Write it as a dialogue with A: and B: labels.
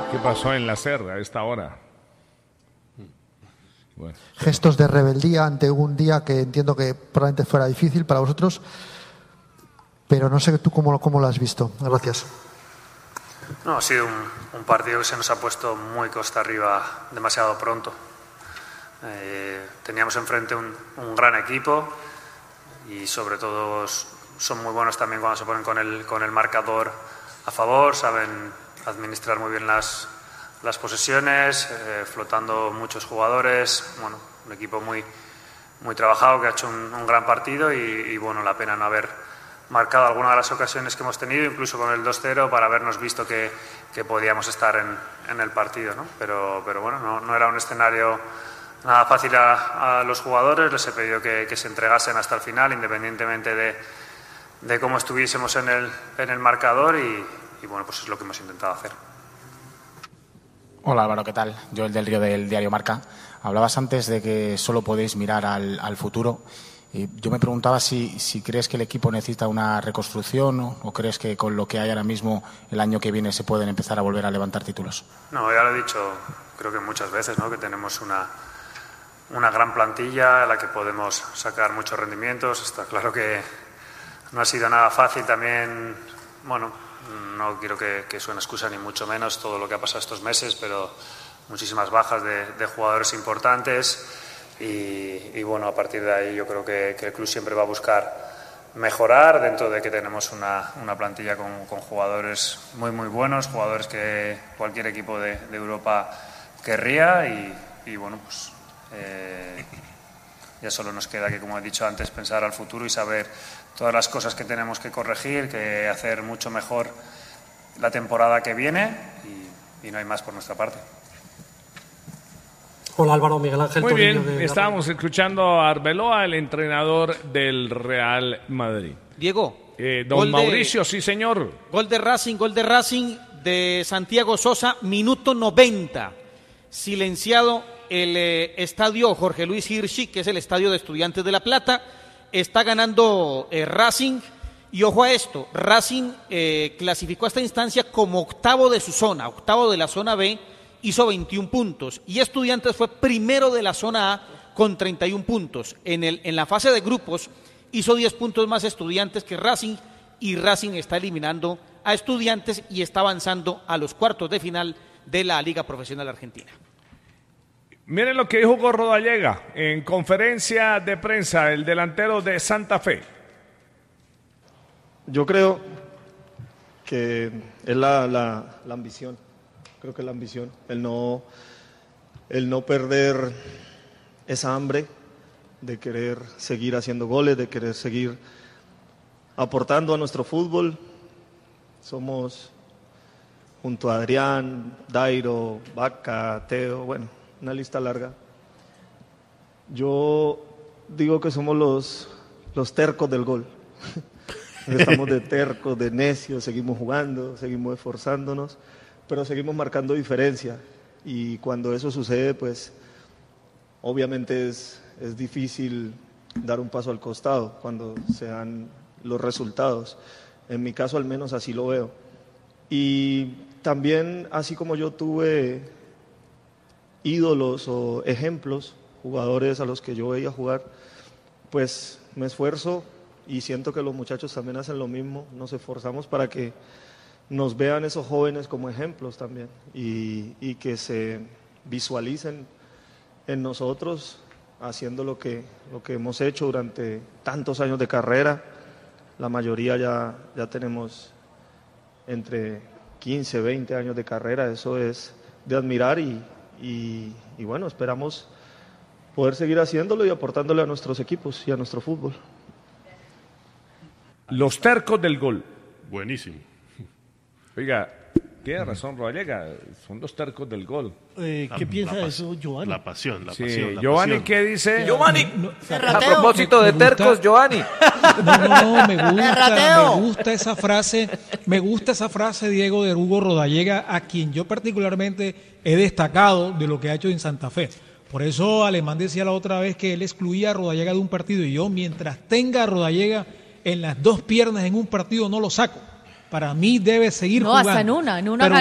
A: ¿Qué pasó en la Serra a esta hora? Bueno.
B: Gestos de rebeldía ante un día que entiendo que probablemente fuera difícil para vosotros, pero no sé tú cómo lo has visto. Gracias.
C: No, ha sido un partido que se nos ha puesto muy costa arriba demasiado pronto. Teníamos enfrente un gran equipo y sobre todo son muy buenos también cuando se ponen con el marcador a favor, saben administrar muy bien las posesiones, flotando muchos jugadores, bueno, un equipo muy trabajado que ha hecho un gran partido y bueno, la pena no haber marcado alguna de las ocasiones que hemos tenido, incluso con el 2-0, para habernos visto que podíamos estar en el partido, ¿no? Pero bueno, no era un escenario nada fácil a los jugadores, les he pedido que se entregasen hasta el final, independientemente de cómo estuviésemos en el marcador y bueno, pues es lo que hemos intentado hacer.
D: Hola Álvaro, ¿qué tal? Joel del Río del diario Marca. Hablabas antes de que solo podéis mirar al futuro. Yo me preguntaba si crees que el equipo necesita una reconstrucción o crees que con lo que hay ahora mismo el año que viene se pueden empezar a volver a levantar títulos.
C: No, ya lo he dicho creo que muchas veces, ¿no? Que tenemos una gran plantilla a la que podemos sacar muchos rendimientos. Está claro que no ha sido nada fácil también, bueno, no quiero que suene excusa ni mucho menos todo lo que ha pasado estos meses, pero muchísimas bajas de jugadores importantes y bueno, a partir de ahí yo creo que el club siempre va a buscar mejorar dentro de que tenemos una plantilla con jugadores muy buenos, jugadores que cualquier equipo de Europa querría y bueno, pues ya solo nos queda que, como he dicho antes, pensar al futuro y saber todas las cosas que tenemos que corregir, que hacer mucho mejor la temporada que viene y no hay más por nuestra parte.
E: Hola Álvaro, Miguel Ángel.
A: Muy bien, estábamos escuchando a Arbeloa, el entrenador del Real Madrid.
F: Diego.
A: Don Mauricio, sí señor.
F: Gol de Racing de Santiago Sosa, minuto 90. Silenciado el estadio Jorge Luis Hirschi, que es el estadio de Estudiantes de La Plata. Está ganando Racing. Y ojo a esto, Racing clasificó a esta instancia como octavo de su zona, octavo de la zona B, hizo 21 puntos. Y Estudiantes fue primero de la zona A con 31 puntos. En la fase de grupos hizo 10 puntos más Estudiantes que Racing, y Racing está eliminando a Estudiantes y está avanzando a los cuartos de final de la Liga Profesional Argentina.
A: Miren lo que dijo Hugo Rodallega en conferencia de prensa, el delantero de Santa Fe.
G: Yo creo que es la ambición. Creo que es la ambición, el no perder esa hambre de querer seguir haciendo goles, de querer seguir aportando a nuestro fútbol. Somos, junto a Adrián, Dairo, Vaca, Teo, bueno, una lista larga. Yo digo que somos los tercos del gol. Estamos de tercos, de necios, seguimos jugando, seguimos esforzándonos, pero seguimos marcando diferencia. Y cuando eso sucede, pues obviamente es difícil dar un paso al costado cuando se dan los resultados. En mi caso al menos así lo veo. Y también, así como yo tuve ídolos o ejemplos, jugadores a los que yo veía jugar, pues me esfuerzo y siento que los muchachos también hacen lo mismo. Nos esforzamos para que nos vean esos jóvenes como ejemplos también y que se visualicen en nosotros haciendo lo que hemos hecho durante tantos años de carrera. La mayoría ya tenemos entre 15, 20 años de carrera. Eso es de admirar y bueno, esperamos poder seguir haciéndolo y aportándole a nuestros equipos y a nuestro fútbol.
A: Los tercos del gol.
H: Buenísimo.
A: Oiga, tiene razón Rodallega, son los tercos del gol.
E: ¿Qué piensa de eso, Giovanni?
H: La pasión.
A: Giovanni, ¿qué dice?
I: Giovanni, a propósito de tercos, Giovanni.
J: No, me gusta esa frase, Diego, de Hugo Rodallega, a quien yo particularmente he destacado de lo que ha hecho en Santa Fe. Por eso Alemán decía la otra vez que él excluía a Rodallega de un partido, y yo, mientras tenga a Rodallega en las dos piernas en un partido, no lo saco. Para mí debe seguir jugando.
K: No, hasta en una